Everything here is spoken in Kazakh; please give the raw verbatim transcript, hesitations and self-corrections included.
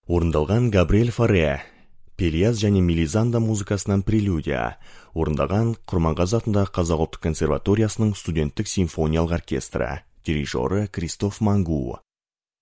Орындалған Габриэль Фаре, Пелияз және Мелизанда музыкасынан прелюдия. Орындаған Құрманғазы атындағы Қазақ ұлттық консерваториясының студенттік симфониялық оркестрі. Дирижері Кристоф Мангу.